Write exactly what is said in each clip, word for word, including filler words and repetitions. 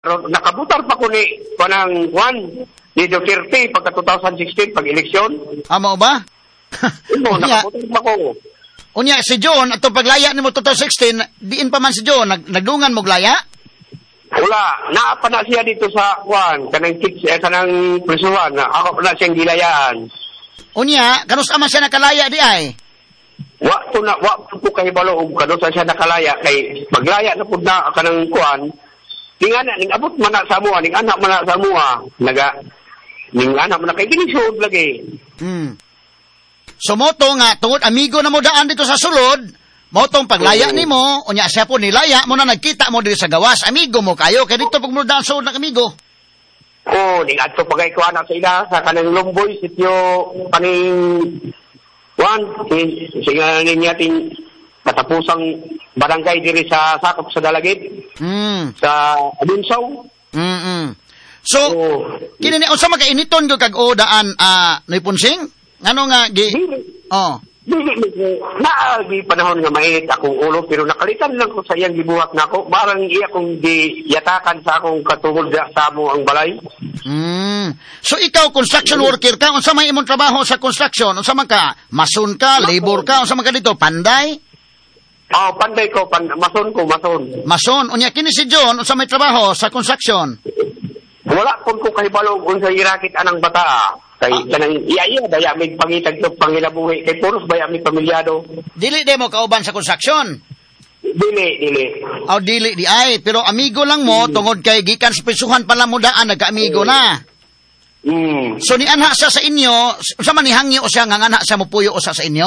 nakabutar pa ko ni kanang Juan ni Duterte pagka twenty sixteen pag eleksyon. Amo ba? Imo nakabutar pa ko. Unya si John ato paglaya nimo twenty sixteen, diin pa man si John nag nagdungan mo glaya? Wala, naa pa na siya dito sa Juan, kanang kids eh, kanang prisuhan na ako na siyang gilayaan. Unya, kanus ama siya nakalaya di ay? Wa to na wa to ko kahibalo og kanus siya nakalaya kay paglaya na pud na kanang kuan. Ning ana ning abot man na sa amuha, ning anak man na sa amuha, naga ning anak man na kay ginisod lagi. Hmm. So moto nga tungod amigo na mo daan dito sa sulod, motong paglaya Oo. nimo, unya siya po nilaya mo na nagkita mo diri sa gawas, amigo mo kayo kay dito pag mo daan sulod ng amigo. Oh, ning adto pagay ko anak sa ila sa kanang Lomboy sitio paning Juan, singa niya ting katapusang barangay diri sa sakop sa Dalagit. Hmm. Sa Abunsaw. Mm. So, Oh. kini ni unsa makainiton ko kag o daan a uh, Noypunsing? Ngano nga gi Dili, Oh. dili naagi panahon nga mainit akong ulo pero nakalitan lang ko sa iyang gibuhat nako. Barang iya kong giyatakan sa akong katungod sa amo ang balay. Mm. So ikaw construction worker ka, unsa may imong trabaho sa construction? Unsa man ka? Mason ka, labor ka, unsa man ka dito? Panday? Oh, panday ko, pan mason ko, mason. Mason. Unya kini si John, unsa may trabaho sa construction? Wala pun ko kahibalo kung sa irakit anang bata. Kay Ah. kanang iya-iya daya may pangitag to pangilabuhi kay puros baya may pamilyado. Dili de mo kauban sa construction. Dili, dili. Aw dili di ay, pero amigo lang mo tungod kay gikan sa pisuhan pa lang mo daan nagka-amigo na. Hmm. So ni anha siya sa inyo, unsa man ni hangyo o siya nga anha siya mo puyo usa sa inyo?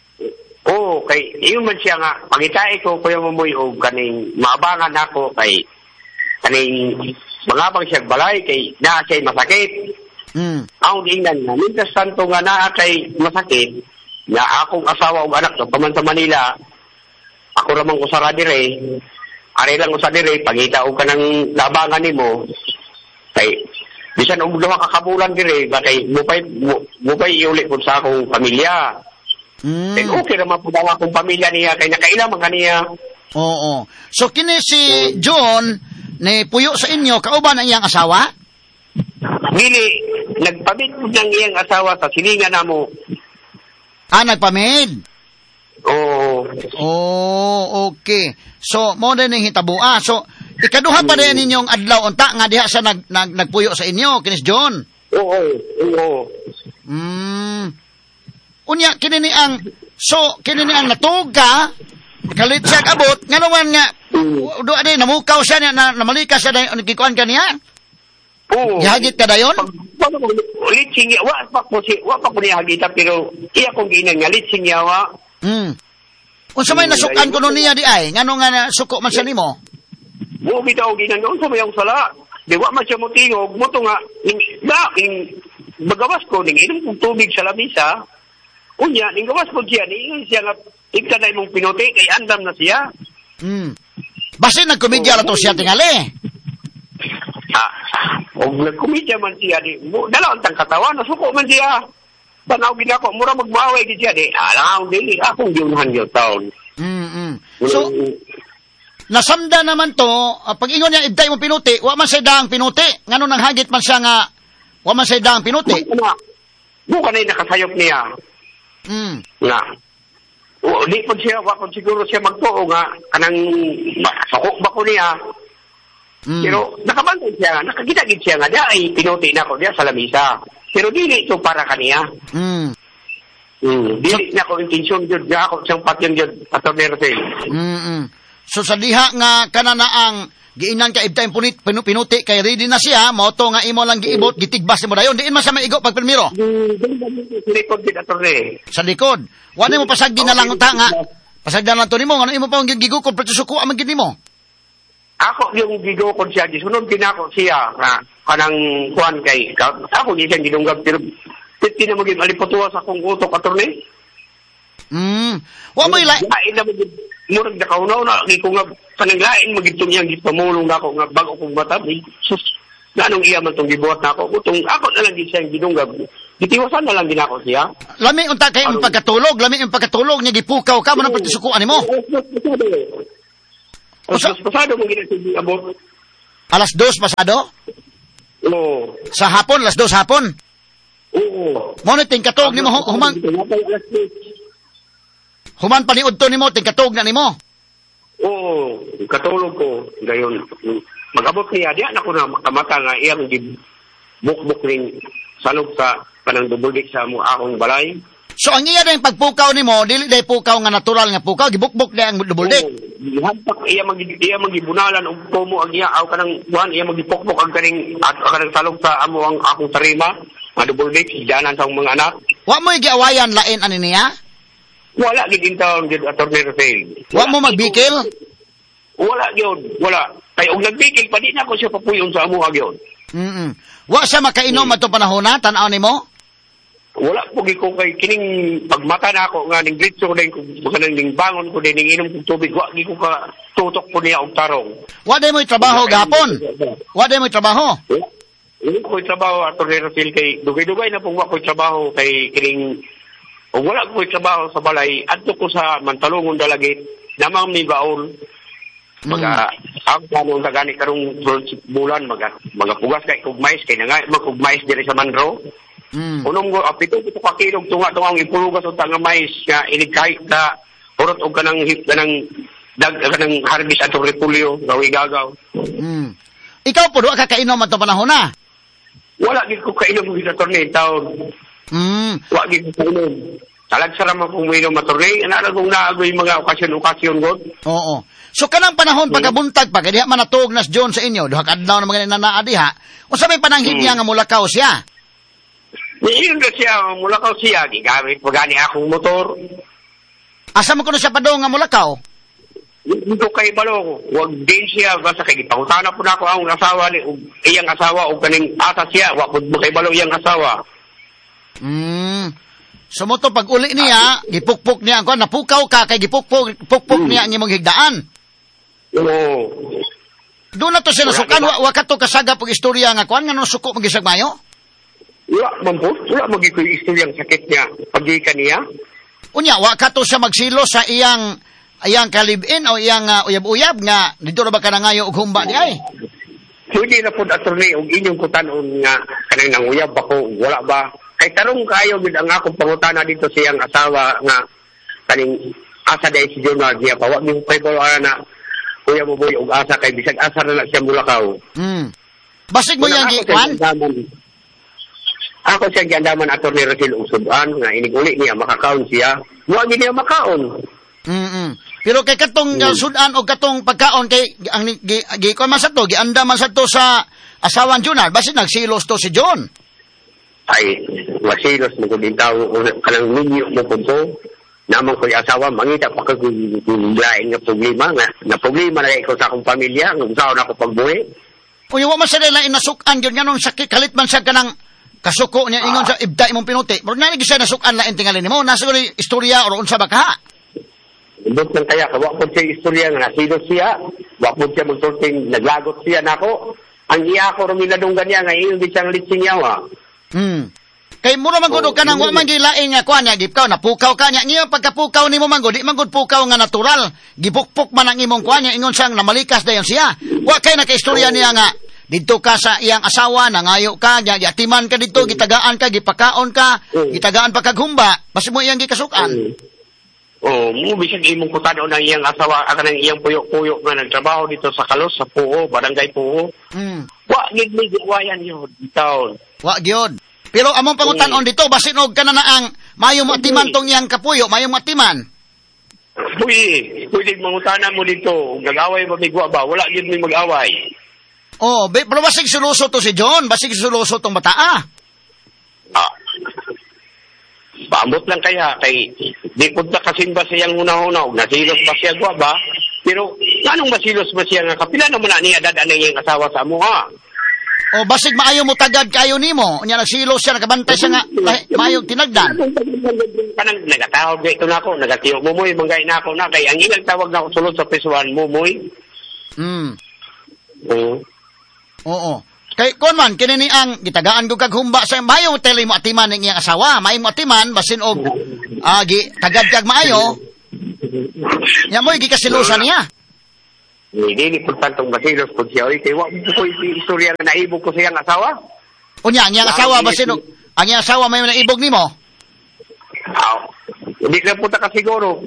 Oo, kay iyon man siya nga, pangitay ko kuya mamoy o kaning maabangan ako kay kaning mangabang siya balay kay naa siya masakit. Hmm. Ang ingnan nga, mintas santo nga naa kay masakit, nga akong asawa o anak to, paman sa Manila, ako ramang usara dire, ari lang usa dire, pangita o ka ng labangan nimo kay, bisan og duha ka kabulan dire, ba kay, mupay, mupay iuli po sa akong pamilya. Hmm. Then okay naman po daw akong pamilya niya, kay nakailang man kaniya. Oo. So kini si John ni puyo sa inyo kauban ang iyang asawa? Dili, nagpamit po ng iyang asawa sa silingan na mo. Ah, nagpamid. Oo. Oh, okay. So mo din ning hitabo. Ah, so ikaduha pa din ninyong adlaw unta nga diha sa nag, nag nagpuyo sa inyo kinis John. Oo, oo. Hmm. Unya kini ni ang so kini ni ang natuga kalit siya abot ngano man nga do ade namukaw siya na, na namalikas siya na gikuan kaniya. Oo. Gihagit ka dayon? Litsing yawa, pa po si, wa pa po niya hagita, pero iya kong ginan nga, litsing yawa. Hmm. Unsa may nasukan kuno niya di ay ngano nga nasuko man siya nimo? Mo bitaw ginan noon sa mayang sala. Di wa man siya mo tingog, mo to nga, ning, da, ning, bagawas ko, ning inom kong tubig sa lamisa, unya, ning gawas ko siya, ning siya nga, ikta na imong pinuti, kay andam na siya. Hmm. Basta nagkomedya la to siya tingali. Ah, o nagkomedya man siya, di, mo, dalawang tang katawan, nasuko man siya. Tanaw ginako, mura magmaway di siya, di, alam, dili, akong giunahan yun taon. Mm. -hmm. So, nasamda naman to, uh, pag ingon niya ibday mo pinuti, wa man say daang pinuti. Ngano nang hagit man siya nga, wa man say daang pinuti. Bukan na nakasayop niya. Mm. Nga. O, di po siya, wa po siguro siya magtuo nga, kanang, sakok ba ko niya. Mm. Pero, nakabantay siya, nakagitagit siya nga, ay pinuti na ko niya sa lamisa. Pero dili ito para kaniya. Mm. Mm. Dili na ko intensyon yun, nga ako siyang patyon yun, Atty. Rosel. Mm. -mm. So sa diha nga kanana ang giinan ka ibtay punit pinu, pinuti kay ready na siya mo to nga imo lang giibot gitigbas mo dayon diin man sa maigo pag primero Sa likod din, Atty. sa likod wa nimo pasagdi na lang ta nga pasagdan lang to nimo ngano imo pa ang gigukod pero suko ang gid nimo Ako yung gigo ko siya, gisunod din ako siya nga kanang kuan kay ako di siyang ginunggab pero piti na maging aliputuwa sa akong utok, Atty. Mm. Wa mo ila Lain na maging murag na kaunaw na gi ko nga pananglain magitong iyang gipamulong na ako nga bago kong bata eh, sus nanong iya man tong gibuhat na ako kutong ako na lang di siyang ginunggab gitiwasan na lang ginako siya lami unta kay ang pagkatulog lami ang pagkatulog niya gipukaw ka mo nang pagtisukuan nimo Mas pasado mo ginasig abot Alas dos pasado? Oo. Sa hapon, alas dos hapon? Oo. Mo ni tingkatog nimo human human paniud to nimo tingkatog na nimo. Oo, katulog ko gayon. Mag-abot niya diya na ko na makamata nga iyang bukbuk ning salog sa kanang dubuldik sa mo akong balay. So ang iya dayong pagpukaw nimo dili day pukaw nga natural nga pukaw gibukbuk day ang dubuldik. Gihampak iya mag iya magibunalan og kumo ang iya aw kanang buwan iya magipukpok ang kaning at kanang salog sa amo ang akong tarima nga dubuldik sidanan sa mga anak. Wa mo giawayan lain ani niya? Wala gid intawon gid Attorney Rafael. Wa mo magbikil? Wala gyud, wala. Kay og nagbikil pa di na ko siya papuyon sa amo gyud. Mm. Wa siya makainom hmm. ato panahon na tan-aw nimo? Wala po ko kay kining pagmata na ako nga ning gritso din ko kanang ning bangon ko din ning inom kog tubig wa gi ko ka tutok po niya og tarong. Wa day mo trabaho gapon. Wa day mo trabaho. Hindi ko trabaho Attorney Rafael kay dugay-dugay na pong wa ko trabaho kay kining o wala ko trabaho sa balay adto ko sa Mantalungon Dalagit namang may baon maga mm. ang kanong tagani karong bulan maga mga pugas kay kog mais kay nga magkog mais diri sa Manro mm. unong go apito ko ka kilog tunga tunga ipulugas og tanga mais nga inikay ta urot og kanang kanang dag kanang harvest atong repolyo gawi gagaw. Mm. Ikaw po duha ka kainom ato panahon na? Wala gid ko kainom gid attorney taon. Mm. Wa gid ko kainom. Talag sara man kung mayroong maturne, ana kung naagoy mga okasyon-okasyon god. Oo. So kanang panahon hmm. pagkabuntag pa, kaya man natuog nas John sa inyo, duha ka adlaw na mga nanaa diha, o sabay pananghid hmm. niya nga mulakaw siya? Niyon na siya, mulakaw siya, gigamit pagani akong motor. Asa mo kuno siya padong nga mulakaw? Dito kay Balo, wag din siya, basta kay gipangutana po na ako ang asawa, ni iyang asawa, o kaning asa siya, wag mo kay Balo iyang asawa. Hmm. So mo to pag uli niya, gipukpok niya ang napukaw ka kay gipukpok pukpok hmm. niya ang imong higdaan. Oo. Doon na to siya nasukan, wa, wa ka to kasaga pag istorya nga kuan nga no suko magisag mayo? Wala man po, wala magikoy istorya ang sakit niya pagikan niya. Unya, wa ka to siya magsilo sa iyang iyang kalibin o iyang uh, uyab-uyab nga dito ra ba ka nangayo og humba di ay? Pwede na po attorney og inyong kutanon nga kanang nanguyab ako, wala ba? Kay tarong kayo gid ang akong pangutana dito siyang asawa nga kaning asa day si Jonah niya pa wa mi kay ko ana kuya mo boy og asa kay bisag asa na siya mulakaw. Mm. Basig mo yang gikan? Ako siya giandaman Attorney Rafael usuban nga inig uli niya makakaon siya. Wa gid niya makaon. Mm. Pero kay katong mm. sudan o katong pagkaon kay ang gi, gi ko man sa to gianda man sa to sa asawan Jonah basig nagsilos to si John. Ay masilos mo ko din tao kanang ninyo mo po to naman ko yung asawa mangita pa kagulain nga problema nga na problema na ikaw sa akong pamilya nga usaw na ako pagbuhi. O yung waman sa nila inasukan yun nga nung sakit kalit man siya kanang kasuko niya ingon sa ibda imong pinuti pero nalig siya nasukan na intingalin mo nasa ko istorya o unsa ba ka? Ibot lang kaya ka wakod siya istorya nga nasilos siya wakod siya magsulting naglagot siya nako ang iya ko rumiladong ganyan nga iyon di siyang litsing yawa. Hmm. Kay mura man gud ka nang wa man gilain nga kuan nya gipkaw na pukaw ka nya ngiyo pagkapukaw nimo man gud di man gud pukaw nga natural gipukpok man ang imong kuan nya ingon sang namalikas dayon siya wa kay nakaistorya niya nga didto ka sa iyang asawa nangayo ka nya yatiman ka didto gitagaan ka gipakaon ka gitagaan pa kag humba basi mo iyang gikasukan. Oh, mo bisag imong kutado ng iyang asawa at ng iyang puyo-puyo nga nagtrabaho dito sa Kalos sa Puo, Barangay Puo. Mm. Wa gid may giwayan yun taon. Wa gyud. Pero among pangutan-on mm. dito basin og kana na ang mayo mo atiman tong iyang kapuyo, mayo mo atiman. Pwede, pwede mangutana mo dito, nag-away ba may guwa ba? Wala gid may mag-away. Oh, pero basig suluso to si John, basig suluso tong bata ah. Ah. Paambot lang kaya kay di punta kasimba siyang una-una og nasilos pa siya gwa ba pero anong masilos ba siya nga kapila naman na niya dadan niyang asawa sa amo ha o basig maayo mo tagad kayo nimo nya nasilos siya nakabantay siya nga maayo tinagdan kanang nagatawag ito nako nagatiyo mo moy manggay nako na kay ang ilang tawag na ko sulod sa pesuan mo moy mm oo oo kay kon man kini ni ang gitagaan ko kag humba sa mayo tele mo atiman ning iyang asawa may mo atiman basin og agi uh, tagad kag maayo nya mo gikasilusan niya Hindi, importantong basilos po siya. Kaya wala po ko istorya na naibog ko siyang asawa. Unya, ang iyang asawa, basin, ang iyang asawa may naibog nimo? Ah, hindi na po ka siguro.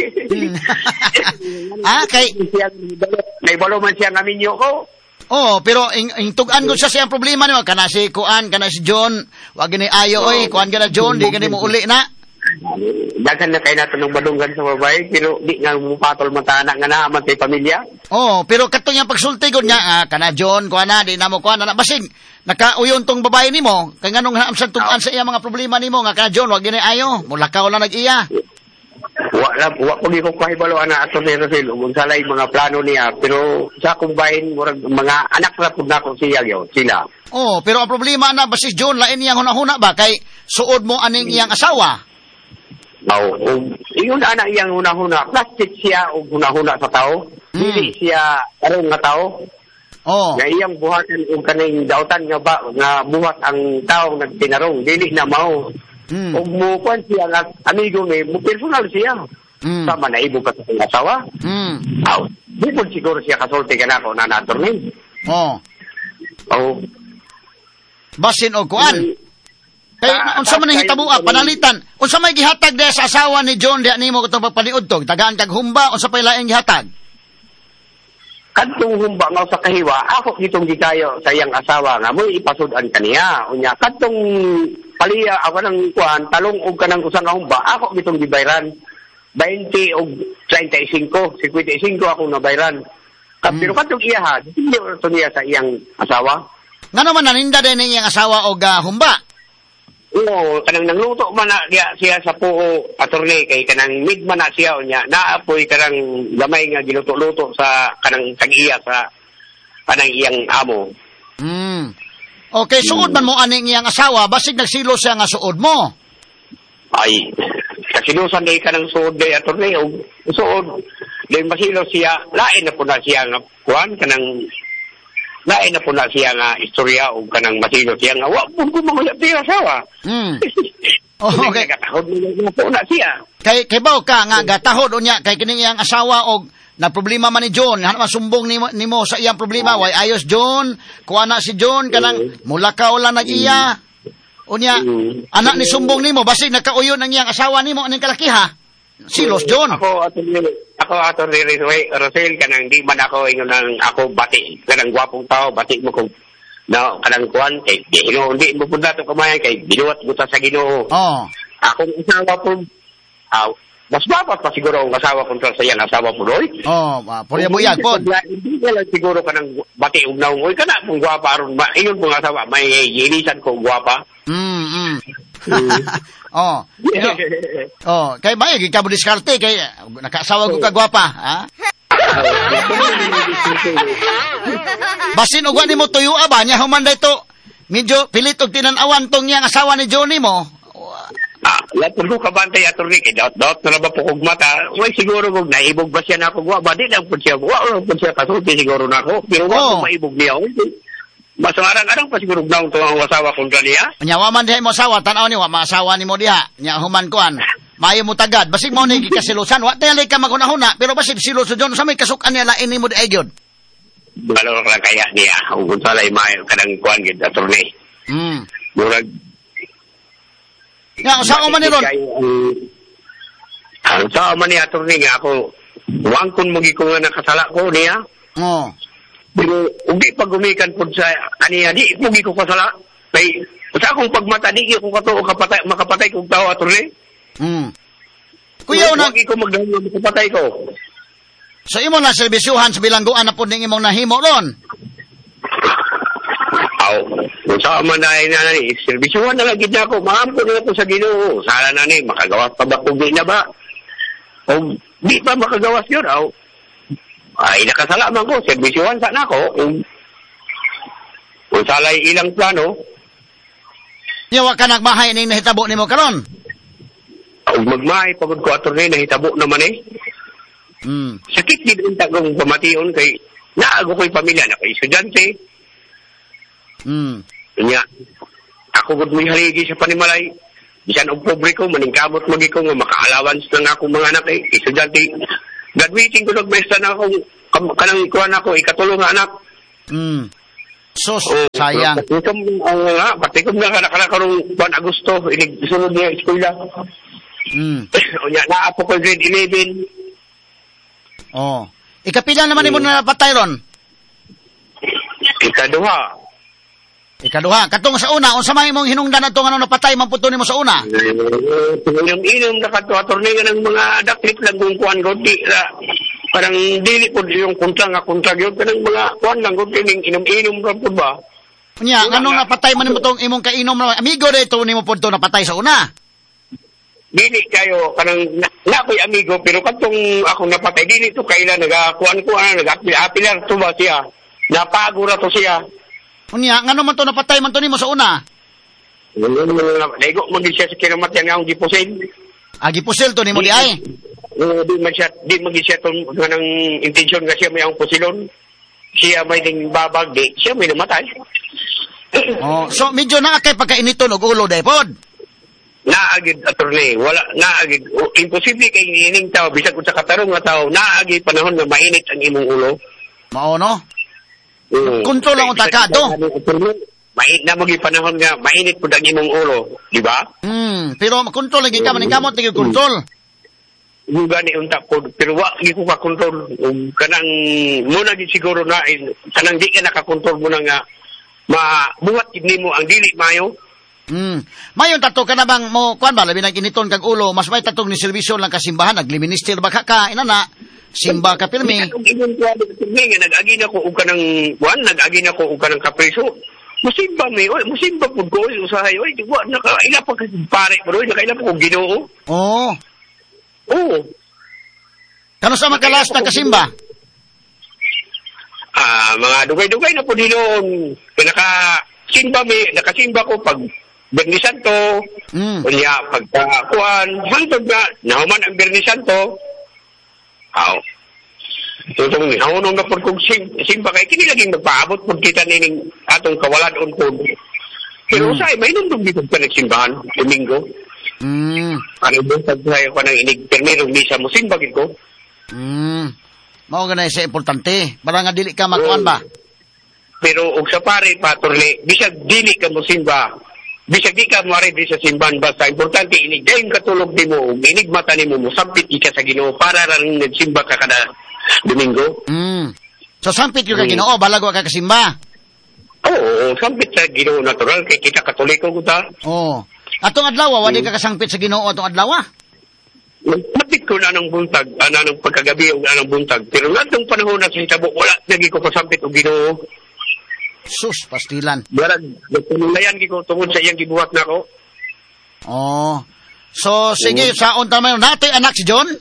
Ah, kay... May balo man siya namin nyo ko. Oh, pero ing, ing tugan ko siya siyang problema nimo. Kana si Kuan, kana si John. Wag gani ayo, oy. Kuan ka na John, di gani mo uli na. Daghan na kayo natin ng balungan sa babae, pero di nga mupatol matana nga naaman sa pamilya. Oh, pero katong yung pagsulti ko niya, ah, kana John, kuha na, di na mo kuha na, basig, nakauyon tong babae nimo, kaya nga nung haamsan tugan sa iya mga problema nimo, nga kana John, wag gini ayo, mulakaw lang nag-iya. Wala, wa ko di ko kahibalo na ato ni Rosel, kung salay mga plano niya, pero sa akong bahin, murag, mga anak na po na akong siya yun, sila. Oh, pero ang problema na, basig John, lain niyang hunahuna ba, kay suod mo aning iyang asawa? Oo. Oh, iyon anak iyang hunahuna, plastic siya o hunahuna sa tao. Mm. Dili siya arong nga tao. Oh. Nga iyang buhatan o kaning dautan nga ba, nga buhat ang tao nagtinarong. Dili na mao. Mm. O mukuan siya nga amigo ni, mo personal siya. Mm. Sama na ibo ka sa asawa. Mm. Oo. Di po siguro siya kasulti ka na ako na natornin. Oo. Oo. Basin o kuan. Mm. Kay uh, unsa man hitabo ah, panalitan. Unsa may gihatag diha sa asawa ni John diha nimo katong pagpaniud tog, tagaan kag humba unsa pay laing gihatag? Kadtong humba nga sa kahiwa, ako gitong gikayo sa iyang asawa nga mo ipasud-an kaniya. Unya kadtong paliya ako nang kuan talong og kanang usa nga humba, ako gitong gibayran. twenty og thirty-five, fifty-five ako nabayran. Kad hmm. pero kadtong iya ha, dili to niya sa iyang asawa. Ngano man naninda din iyang asawa og uh, humba? Oo, kanang nangluto man na diya siya sa puo attorney kay kanang mid man na siya unya naapoy kanang gamay nga giluto-luto sa kanang tag-iya sa kanang iyang amo. Mm. Okay, suod man mo aning iyang asawa basig nagsilo siya nga suod mo. Ay, kasilusan day kanang suod day attorney og suod day masilo siya lain na po na siya nga kuan kanang lain na po na siya nga istorya o kanang masilo siya nga wa po kumanguyap siya asawa. Mm. Oh, okay. Gatahod na po na siya. Kay, kay baw ka nga gatahod o niya, kay kining iyang asawa o na problema man ni John, hana masumbong ni, ni mo sa iyang problema, way ayos John, kuha na si John, kanang mulakaw lang nag-iya. O niya, anak ni sumbong ni mo, basig nagkauyon ang iyang asawa ni mo, anong kalakiha? Silos John. Ako ato ni ako ato ni Rosel kanang di man ako ingon nang ako bati kanang gwapong tao bati mo kung no kanang kuan kay Ginoo di mo pud dato kamayan kay binuwat buta sa Ginoo. Oh. Ako asawa po aw mas bapat pa siguro ang asawa ko sa iyang asawa po doy. Oh, uh, purya buyag po. Hindi lang siguro kanang bati og naong oy kana kung gwapa aron ba ingon po asawa may gilisan ko gwapa. Mm. mm. Oh. You know, oh, kay may gid ka mo diskarte kay nakaasawa ko ka gwapa, ha? Basin og wa nimo tuyo ba nya human dayto. Medyo pilit og tinan-awan tong yang asawa ni Johnny mo. Ah, la pulo ka bantay attorney kay dot dot na ba pukog mata. Way siguro kog naibog ba siya nako gwapa, di lang pud siya. Wa pud siya kasulti siguro nako. Pero wa oh. maibog niya. Mas arang-arang pa siguro daw to ang asawa kong kaniya. Nya wa man diha mo asawa tan-aw ni wa maasawa nimo diha. Nya human kuan. Mayo mo tagad basig mo ni gikasilusan wa tay ka maghuna-huna pero basig silos John sa may kasuk-an niya lain nimo di gyud. Balo ra kaya niya ug salay mayo kanang kuan gid attorney. Mm. Murag. Nga usa man ni ron. Ang sa man ni attorney nga ako wangkon mo gi ko nga nakasala ko niya. Oh. Pero hindi pa gumikan po sa aniya, di pugi ko kasala. Kay, sa akong pagmata, di ko katuo kapatay, makapatay kong tao attorney. Hmm. Kuya, una... Huwag ko magdahon makapatay ko. So, imo na serbisyuhan sa bilangguan na po ning imong nahimo ron? Aw, kung saan man na na ni, serbisyuhan na lang gina ko. Mahampo na po sa Ginoo. Sala na ni, makagawas pa ba kung di na ba? O, di pa makagawas yun, aw. Ay, nakasala man ko. Serbisyuhan sana ako. Kung, kung salay ilang plano. Yawa ka nagmahay ning nahitabo ni mo karon? Kung magmahay, pagod ko attorney, nahitabo naman eh. Mm. Sakit din ang tagong pamation kay naago ko'y pamilya na kay estudyante. Mm. Kanya, ako gud may haligi sa panimalay. Bisan og pobre ko, maningkamot magi ko nga maka-allowance ng akong mga anak eh. Estudyante. Graduating ko nagmesta na akong kam- kanang ikuan ako, ikatulo nga anak. Hmm. Sus, Oh, sayang. Pati ko, ang nga, pati ko nga kanak karong buwan Agosto, inig sunod niya eskwela. Hmm. O niya, naapo ko grade eleven. Oh. Ikapila naman ni mo na napatay ron? Ikaduha. Ikaduha. Katong sa una, unsa may imong hinungdan ato nga napatay man puto nimo sa una? Inom-inom na kato attorney nga ng mga daklit lang kung kuan ko di na parang dili po yung kontra nga kontra gyud kanang mga kuan lang gud ning inom-inom ra pud ba. Unya, nganong napatay man nimo tong imong kainom na amigo dito nimo pud napatay sa una? Dili kayo kanang na, na ko'y amigo pero katong ako napatay dili to kaila nagakuan ko ana nagapilar to ba siya. Napagura to siya. Unya, ngano man to napatay man to nimo sa una? Daigo mo di siya sa kinamatyan nga akong gipusin. Ah, gipusil to nimo di ay. Uh, di man siya, di man siya itong ng intensyon nga siya may ang pusilon. Siya may ding babag, di siya may namatay. Oh, so medyo na kay pagkainito og ulo dai pod. Naagid attorney, wala naagid o, imposible kay ining tao bisag sa katarong nga tao, naagid panahon nga mainit ang imong ulo. Mao no? Mm. Kontrol lang ang takado. Mainit na magi panahon nga mainit pud ang imong ulo, di ba? Hmm, pero makontrol lagi ka man kamot lagi kontrol. Yung gani unta po, pero wa gi ko ka kontrol um, kanang muna gid siguro na in, kanang di ka nakakontrol mo na nga mabuhat gid nimo ang dili mayo. Hmm. Mayon tato ka na bang mo kuan ba labi nang initon kag ulo, mas may tatong ni serbisyo lang ka simbahan nagliminister ba ka ka inana simba ka pirmi. Nga nag-agi na ko og kanang kuan, nag-agi na ko og kanang kapriso. Musimba mi, oy, musimba pud ko usahay, oy, di wa naka ila pa kasi pare pero nakaila pa ko Ginoo. Oh. Oo. Kano sa makalas na kasimba? Ah, mga dugay-dugay na po dinon. Naka simba mi, nakasimba ko pag Berni Santo. Mm. Unya pagkakuan, hangtod na nahuman ang Berni Santo. Aw. Tutong ni hawon na pud kog sim, simba kay kini laging magpaabot pud kita nining atong kawalan-on pud. Pero Mm. say may nundong dito sa nagsimbahan Domingo. Hmm. Ano ba sa buhay ko nang inig permiro misa mo simba gid ko. Hmm. Mao ganay sa importante. Para nga dili ka makuan ba? Pero og sa pare patorle, bisag dili ka mo simba. Bisag di ka mo ari sa simbahan basta importante inig dayon katulog nimo, inig mata nimo mo sampit ka sa Ginoo para ra ning nagsimba ka kada Domingo. Hmm. So sampit yung ka Ginoo balago ka kasimba. Oo, sampit sa Ginoo natural kay kita Katoliko guta. Oh. Atong adlaw wa di ka kasangpit sa Ginoo atong adlaw. Magpapit ko na ng buntag, ana ng pagkagabi o anong buntag. Pero ngadtong panahon na sa hitabo, wala nagi ko kasampit og Ginoo. Sus, pastilan. Barag, nagpamulayan ko tungod sa iyang gibuhat na ko. Oh. So, sige, sa unta man natin anak si John?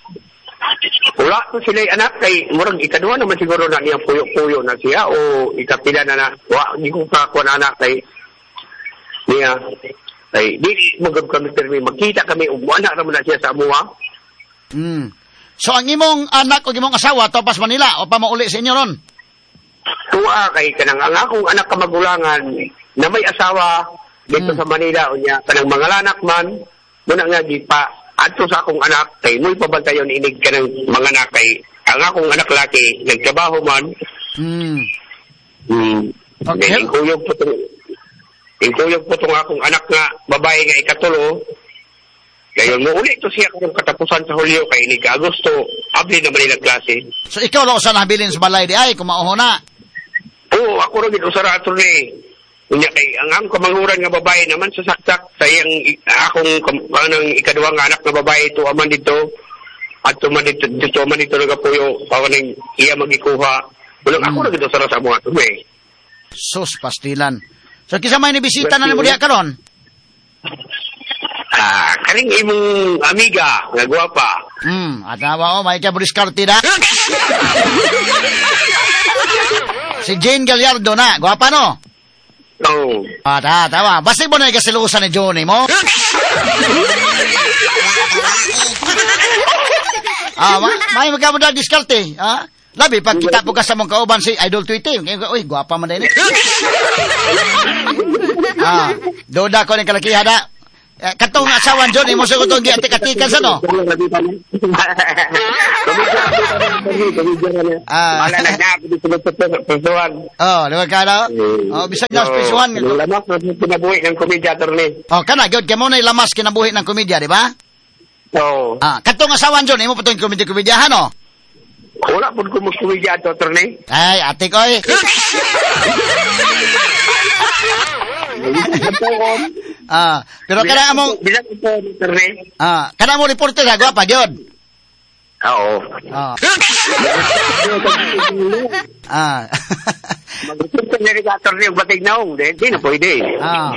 Wala ko sila anak kay murag ikaduha naman siguro na niya puyo-puyo na siya o ikapila na na. Wa, di ko kakuha na anak kay niya. Ay, di magab kami pero magkita kami ug anak naman na siya sa amuha. Hmm. So, ang imong anak o imong asawa topas Manila o pa mauli sa inyo ron? Tuwa kay kanang ang akong anak kamagulangan na may asawa dito Hmm. sa Manila unya kanang mga lanak man muna nga di pa adto sa akong anak kay mo'y pabantayon inig kanang mga anak kay ang akong anak laki nagtrabaho man. Hmm. Hmm. Okay. Okay. Ingkuyog po tong ingkuyog po tong akong anak nga babae nga ikatulo. Gayon mo uli to siya kung katapusan sa Hulyo kay inig Agosto abli na Manila klase. So, ikaw lang sa nabilin sa balay di ay kumauho na. Oo, ako rin ito sa rato ni. Unya kay ang ang kamanguran nga babae naman sa saksak sa iyang akong kanang ikaduhang anak nga babae to aman dito at tuman dito dito man dito nagapuyo pawaning iya magikuha. Ulang ako rin ito sa rasa mo ato eh. Sus, pastilan. So, kisa may nibisita na nimo diha karon? Ah, karing imong amiga nga gwapa. Hmm, atawa o, may ka diskarte na. Si Jane Gallardo na, gwapa no? Oo. Ah, ta, tawa. Basta mo na ikasilusan ni Johnny mo. Ah, ma may magkamudag diskarte, ha? Labi, pag kita po ka sa mong kauban si Idol Tweety, uy, gwapa man din eh. Ah, doda ko ng kalakihan na. Eh, katong asawan John, imo sa kutong giatik-atikan sa no? Ah. Wala na nga, hindi sunod sa pisuan. Oh, liwag ka na? Oh, bisag na pisuan. Lamas na kinabuhi ng komedya, attorney. Oh, kana, gyud kamo na lamas kinabuhi ng komedya, di ba? Oo. Ah, katong asawan John, imo patong komedya-komedyahan no? Wala po ko mag-komedya, attorney. Ay, ate ko eh. Ah, pero kana among bilang ito, attorney. ah, kana mo reporter ha, gwapa gyud. Oo. Ah. Ah. Mag-reporter na rin ka, attorney, yung batig na hong. Hindi na pwede. Ah.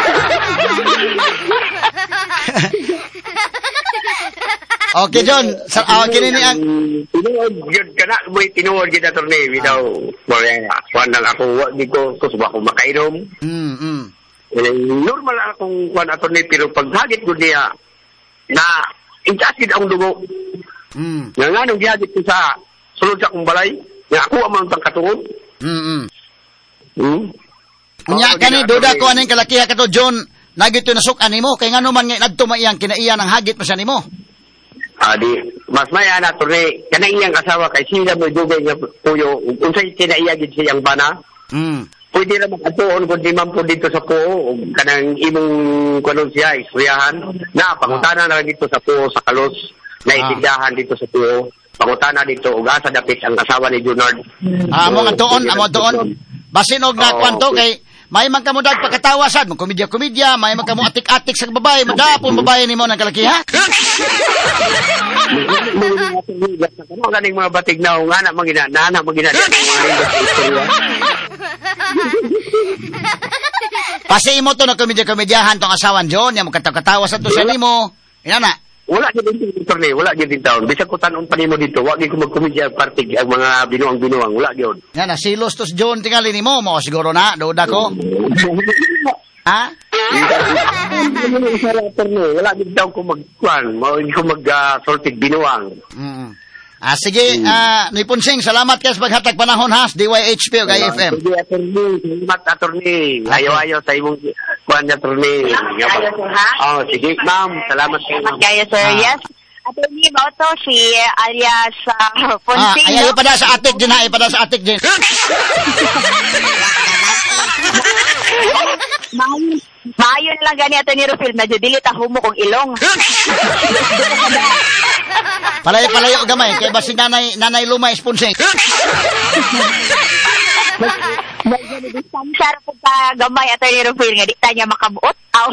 Okay, John. Sa ah, kini ni ang tinuod gyud kana mo tinuod gyud attorney bitaw. Wala kuan lang ako wa di ko kusba ko makainom. mm mm. Eh, normal lang akong kuan attorney pero paghagit ko niya na intasid ang dugo. Mm. Nga nga nung gihagit ko sa sulod sa akong balay, nga ako ang mga katuon. Mm. mm. Hmm. Nya kani duda ko aning kalakiha kato John, nagito nasuk-an nimo kay ngano man nga nadto maiyang kinaiya ng hagit pa sa nimo. Adi, mas maya na attorney kana iyang asawa kay sila mo dugay nga puyo unsay kinaiya gid siyang bana. Mm. Pwede na magkatuon kung di man po dito sa puo, kanang imong kanon siya, istoryahan, na pangutana na lang dito sa puo, sa kalos, na itindahan dito sa puo, pangutana dito, ug asa dapit ang asawa ni Junard. Ah, amo nga doon, amo doon. Basin og na kwanto kay may man kamo dag pagkatawasan, mo komedya-komedya, may man kamo atik-atik sa babae, madapon babae nimo nang kalakiha. Ano ganing mga batig na nga na magina, na magina mga istorya. Pasi imo to na komedya-komedyahan tong asawan John, yang katawa sa to sa nimo. Ina na. Wala gyud dito attorney, wala gyud din taon. Bisag ko tanon pa nimo dito, wa gyud ko magkomedya party ang mga binuang-binuang, wala gyud. Yan na silos to si John tingali nimo mo siguro na duda ko. Ha? Wala gyud taon ko magkuan, mao ko mag-sorted binuang. Mm. Ah, sige, ah, uh, Niponsing, salamat kayo sa paghatag panahon ha, D Y H P o G F M. Sige, attorney, salamat, attorney. Ayaw-ayaw sa imong kuan, attorney. Ayaw, sir, ha? Oh, sige, ma'am. Salamat kayo, ma'am. Salamat kayo, sir. Ah. Yes. Attorney Bauto, si alias uh, Ah, Ponsing. ayaw pa da sa atik din ha, pa da sa atik din. Mayon, mayon lang gani ato ni Rufil, medyo dili ta humo kong ilong. Palayo-palayo gamay, kay basi nanay, nanay lumay Ponsing. Medyo distansya po ka gamay ato ni Rufil, nga di ta niya makabuot. Aw.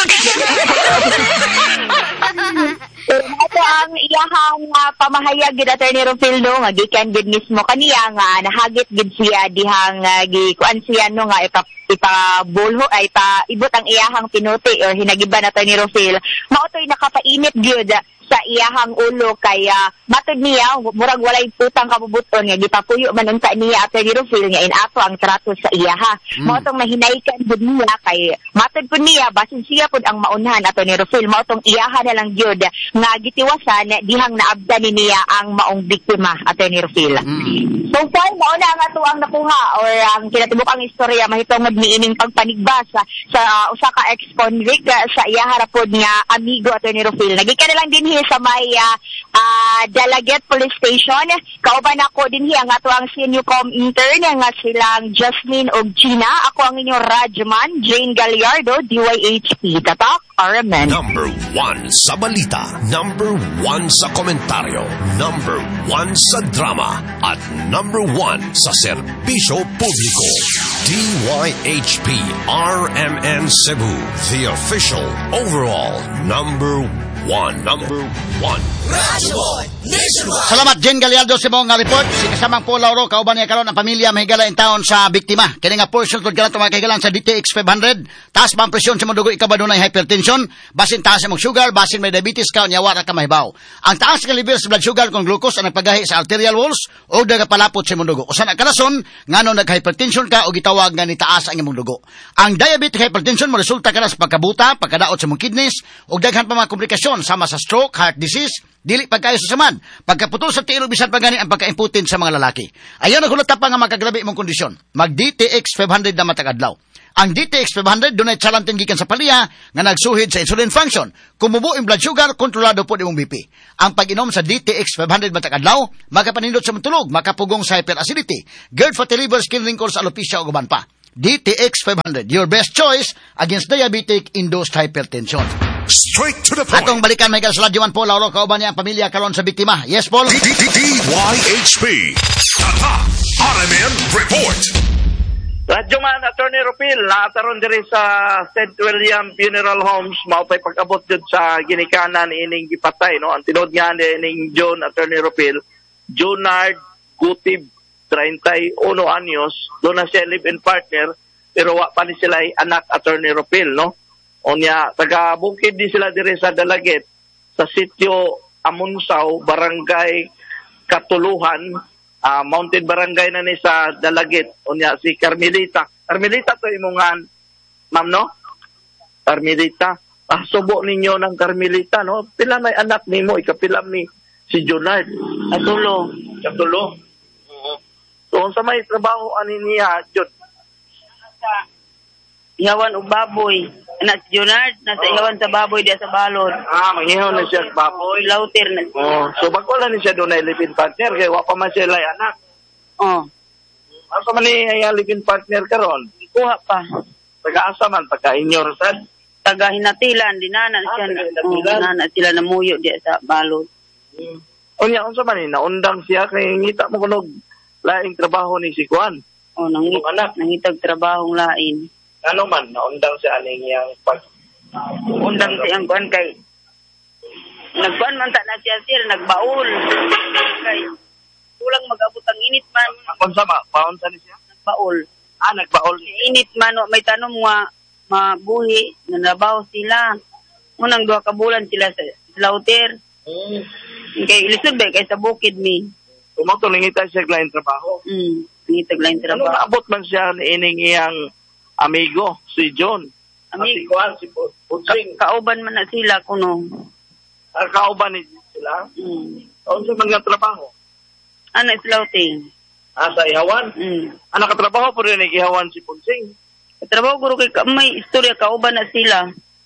Pero ito ang iyahang uh, pamahayag gid ato ni Rufil no, nga gikan gid mismo kaniya nga nahagit gid siya dihang uh, gikuan siya no nga ipa ipabulho ay pa ibot ang iyahang pinuti or hinagiban nato ni Rufil. Mautoy nakapainit gyud sa iyahang ulo kaya matud niya murag walay putang kabubuton nga gipapuyo man unta niya ato ni Rufil nga inato ang trato sa iyaha. Mm. Mautong mahinaykan gud niya kay matud pud niya basin siya pud ang maunhan ato ni Rufil. Mautong iyaha na lang gyud nga gitiwasan dihang naabdan ni niya ang maong biktima ato ni Rufil. Mm. So far mao na ang ato ang nakuha or ang kinatibuk-ang istorya mahitungod niining pagpanigbas sa, sa uh, usa ka ex-convict uh, sa iya harapod nga amigo ato ni Rufil. Nagikan na lang din sa may uh, uh, Dalaget Police Station. Kauban ako din ang ato ang Sinucom intern nga silang Jasmine og Gina. Ako ang inyong Rajman, Jane Gallardo, D Y H P. Tatak, R M N. Number one sa balita, number one sa komentaryo, number one sa drama, at number one sa serbisyo publiko. D Y H P R M N Cebu, the official overall number one. Number one. Rush Boy Nationwide. Salamat Jen Gallardo sa mong nga report. Si kasamang Paul Lauro, kauban niya karon ang pamilya mahigala in taon sa biktima. Kini nga portion tod kanato mga kahigalan sa D T X five hundred. Taas ba ang presyon sa mong dugo ikaw ba dunay hypertension? Basin taas sa mong sugar, basin may diabetes ka nya wara ka mahibaw. Ang taas nga level sa blood sugar kung glucose ang nagpagahi sa arterial walls o nagapalapot sa mong dugo. Usa na karason ngano nag-hypertension ka o gitawag nga ni taas ang imong dugo. Ang diabetic hypertension mo resulta kana sa pagkabuta, pagkadaot sa mong kidneys ug daghan pa mga komplikasyon sama sa stroke, heart disease, Dili pagkayo sa saman. Pagkaputol sa tiil bisan pa gani ang pagkaimputin sa mga lalaki. Ayan ang hulata pa nga magkagrabe mong kondisyon. Mag-D T X five hundred na matag-adlaw. Ang D T X five hundred dunay chalantin gikan sa palya nga nagsuhid sa insulin function. Kumubo ang blood sugar, kontrolado po imong B P. Ang pag-inom sa D T X five hundred matag-adlaw, makapanindot sa matulog, makapugong sa hyperacidity, GERD, fatty liver, skin wrinkles, alopecia o guban pa. D T X five hundred, your best choice against diabetic-induced hypertension. Straight to the point. Atong balikan may kasaladyoan po, Lauro, kauban niya ang pamilya karon sa biktima. Yes, Paul? D Y H P. Tata R M N Report. Radyo man, Attorney Rupil, naataron diri sa Saint William Funeral Homes, maupay pag-abot dyan sa ginikanan ining gipatay, no? Ang tinod nga ining John, Attorney Rupil, Junard Gutib, thirty-one anyos, doon na siya live-in partner, pero wa pa ni sila ay anak, Attorney Rupil, no? Onya, taga-bukid din sila diri sa Dalagit, sa sitio Amunsaw, Barangay Katuluhan, uh, Mountain Barangay na ni sa Dalagit. Onya, si Carmelita. Carmelita to imungan, ma'am, no? Carmelita. Ah, subo ninyo ng Carmelita, no? Pila may anak ni mo, ikapilam ni si Junard. Katulo. Katulo. Uh-huh. So, sa may trabaho ani niya, Jud? Ihawan o baboy. Anak si Junard, nasa Oh. ihawan sa baboy diya sa balod. Ah, mangihaw na siya sa baboy. Lauter na. Oh, so bago lang ni siya doon ay live-in partner, kaya wa pa man sila ay anak. Oh, Asa man ni ay live-in partner karon? kuha pa. Taga-asa man, taga-inyor sad. Taga hinatilan, dinana Ah, siya. taga Oh, Hinatilan. dinana sila namuyo diya sa balod. Hmm. Unya, unsa man ni, naundang siya, kay ngita mo kunog laing trabaho ni si Juan. Oh, nangit, Yung anak. nangitag trabahong lain. Ano man, naundang siya aning yang pag... Undang siyang kuan kay nagkuan man ta na siya sir, nagbaul. Kay kulang mag-abot ang init man, Akon sama, paon sa ni siya? nagbaul. Ah, nagbaol ni. Init man, wa may tanom nga mabuhi, nanabaw sila. Unang duha ka bulan sila sa slaughter. Hmm. Kay lisod ba kay sa bukid mi. Tumato nangita siya laing trabaho. Mm, nitag lain Ano trabaho. naabot man siya ni ining iyang amigo, si John. Ami- Si Juan, si Ka- Putsing. kauban man na sila kuno. Ang kauban ni sila. Mm. Ano sa mga trabaho? Ana slaughter. Ah, sa Ihawan. Mm. Ah, nakatrabaho po rin ni Ihawan si Punsing. Trabaho guro kay ka- may istorya kauban na sila.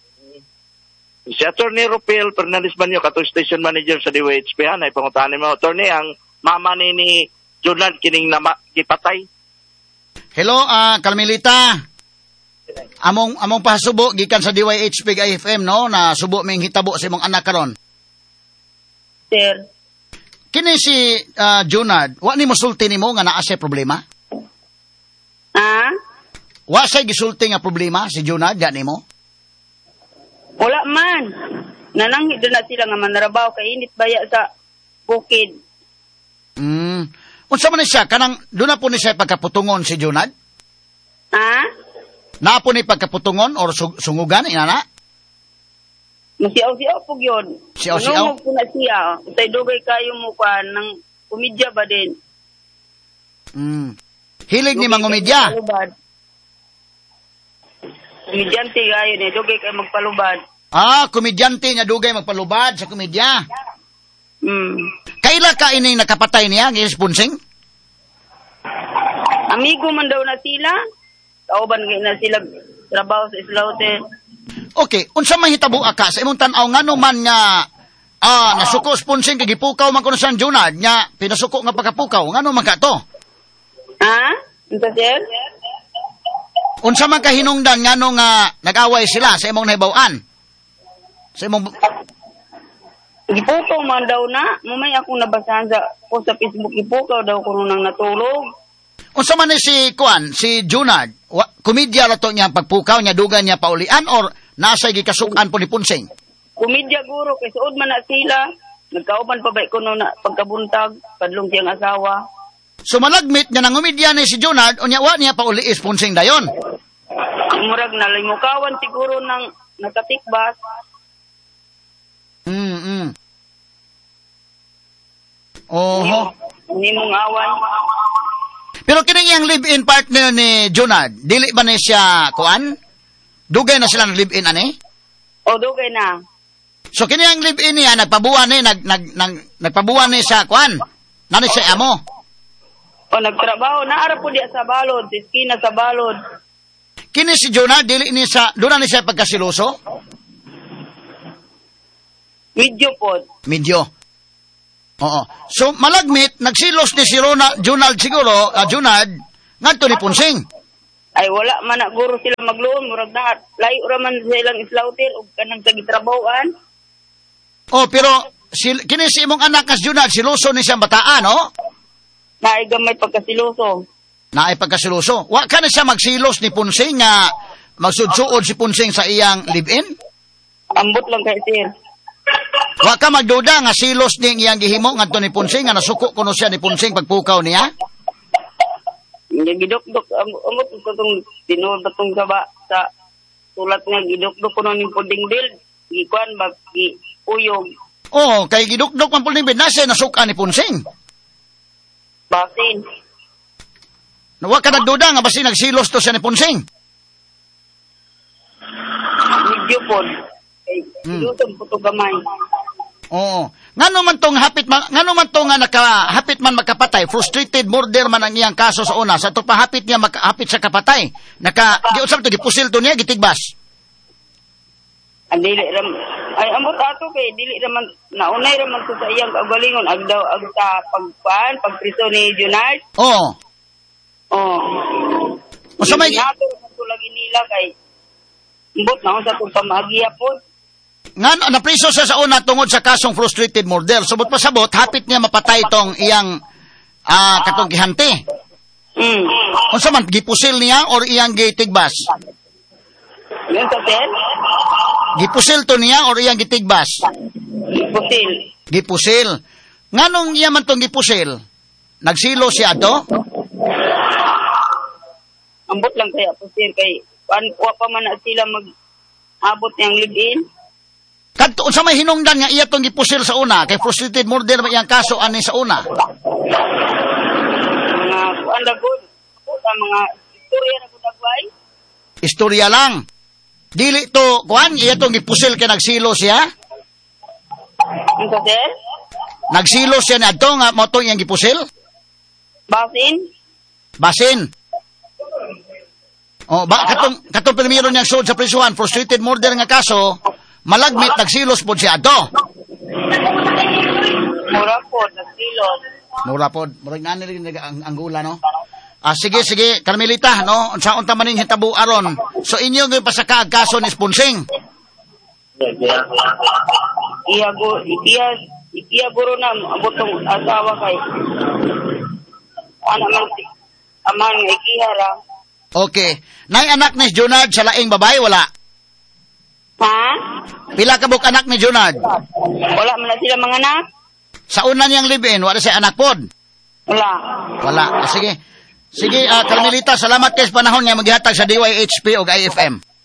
Si Attorney Rupil Fernandez Banyo, kato station manager sa D Y H P, ay pangutanin mo, Attorney, ang mama ni ni Junard kining nama, gipatay. Hello, ah, Carmelita. Among among pahasubo gikan sa D Y H P F M, no, na subo ming hitabo sa imong anak karon. Sir, Kini si ah, Junard, wa ni mosulti nimo nga naa siya problema? ha? Wa siya gisulti nga problema si Junard ya nimo? Wala man. Nananghi doon na sila nga manarabaw kay init baya sa bukid. Mm. Unsa man ni siya kanang doon na po ni siya pagkaputungon si Junard? Ha? Na po ni pagkaputungon or sug- sungugan inana? Masiyaw-siyaw po yun. Siyaw-siyaw? Manungog po na siya. Usay dugay kayo mo pa ng komedya ba din? Mm. Hilig ni Dugay mangumidya. kayo magpalubad. Komedyante kayo ni dugay kayo magpalubad. Ah, komedyante niya dugay magpalubad sa komedya. Mm. Kaila ka ining nakapatay niya, Gis Punsing? Amigo man daw na sila. Kauban kayo na sila trabaho sa slaughter. Okay, unsa man hitabo aka sa imong tan-aw ngano man nga ah nasuko Punsing kay gipukaw man kuno sa Junard nya pinasuko nga pagkapukaw ngano man ka to? Ha? Unsa sir? Unsa man kahinungdan ngano nga nag-away sila sa imong nahibaw-an? Sa imong Ipukaw man daw na. Mamay akong nabasahan sa, po sa Facebook, ipukaw daw ko nang natulog. unsa man ni si Kuan, si Junard? Wa, komedya ra to niya ang pagpukaw niya dugan niya paulian or nasa gikasukan po ni Punsing? Kumidya guro, kay suod man na sila. Nagkauban pa ba ko na pagkabuntag, padlong siyang asawa. So malagmit niya nang umidya ni si Junard unya wa niya pauliis Punsing dayon. Murag na limukawan siguro ng nakatikbas. Mm. mm. Oho. Hindi mong awan. Pero kining yang live-in partner ni Junard, dili ba ni siya kuan? Dugay na sila ng live-in ani? O dugay na. So kini ang live-in niya nagpabuan ni nag nag, nag nagpabuan ni sa kwan. Nani siya amo? O nagtrabaho naara po diya sa balod, sa eskina sa balod. Kini si Jonah dili ni sa doon ni siya pagkasiloso? Medyo po. Medyo. Oo. So malagmit nagsilos ni si Rona Junald siguro, uh, Junad ngadto ni Punsing. Ay wala man na guro sila magluon, murag na layo ra man sa ilang islautin ug kanang sa gitrabahoan. Oh, pero si, kini si imong anak kas Junad siloso ni siyang bataan, no? Naay gamay pagkasiloso. Na ay pagkasiloso. Wa ka na siya magsilos ni Punsing nga magsudsuod si Punsing sa iyang live-in? Ambot lang kay sir. Wa ka magduda nga silos ning iyang gihimo ngadto ni Punsing nga nasuko kuno siya ni Punsing pagpukaw niya? Gidok-dok amot ko tong tinuod tong sa ba sa sulat nga gidok-dok kuno ning puding bill. Gikuan ba gi uyog. Oh, kay gidok-dok man pud ning nasa nasuka ni Punsing. Basin. Wa ka nagduda nga basi nagsilos to siya ni Punsing? Medyo po. Ay, Hmm. luton po to gamay. Oo. Ngano man tong hapit man ngano man tong nga naka hapit man makapatay, frustrated murder man ang iyang kaso sa una. Sa to pahapit niya makahapit sa kapatay. Naka di usab to gipusil to niya gitigbas. Ang dili ram ay amot ato kay dili raman naunay raman to sa iyang kaugalingon agdaw ag sa pagpaan pagpriso ni Junard. Oo. Oh. O sa may nato to lagi nila kay imbot na sa tong pamagiya po. Nga, napriso siya sa una tungod sa kasong frustrated murder. Subot pa sabot, hapit niya mapatay tong iyang uh, katong gihanti. Mm. Kung sa man, gipusil niya or iyang gitigbas? Yun sa sir? Gipusil to niya or iyang gitigbas? Pusil. Gipusil. Nga nung iya man tong gipusil, nagsilo siya to? Ambot lang kaya pusil kay wa pa man na sila mag abot niyang live-in. Kadto sa may hinungdan nga iya tong gipusil sa una kay frustrated murder ba iyang kaso ani sa una. Mga kuan dagod, sa mga istorya na gudagway. Istorya lang. Dili to kuan iya tong gipusil kay nagsilo siya. Yun sa sir? Nagsilo siya na adto nga mo tong iyang gipusil. Basin? Basin. Oh, ba katong katong primero niyang sud sa prisuhan frustrated murder nga kaso. Malagmit, nagsilos po siya ato. Mura po, nagsilos. Mura po. Murag na rin ang anggula, no? Ah, sige, sige. Carmelita, no? Sa unta maning hitabu aron. So, inyo ngayon pa sa kaag kaso ni Punsing. Iya, go, iya, iya, guro na, abotong asawa kay. Ano man, aman, ikihara. Okay. Nay anak ni Junard sa laing babae, wala? Ha? Pila ka buk anak ni Junard? Wala man na sila mga anak? Sa una niyang live-in, wala siya anak pod? Wala. Wala. Ah, sige. Sige, uh, Carmelita, salamat kayo sa panahon nga maghihatag sa D Y H P o I F M.